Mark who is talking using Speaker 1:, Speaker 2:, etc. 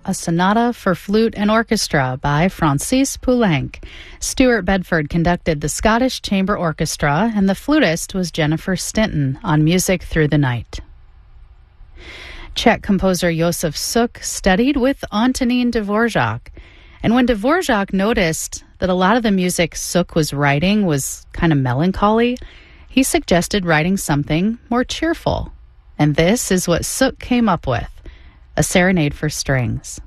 Speaker 1: a sonata for flute and orchestra by Francis Poulenc. Stuart Bedford conducted the Scottish Chamber Orchestra, and the flutist was Jennifer Stinton on Music Through the Night. Czech composer Josef Suk studied with Antonín Dvořák, and when Dvořák noticed that a lot of the music Suk was writing was kind of melancholy, he suggested writing something more cheerful. And this is what Suk came up with, a serenade for strings.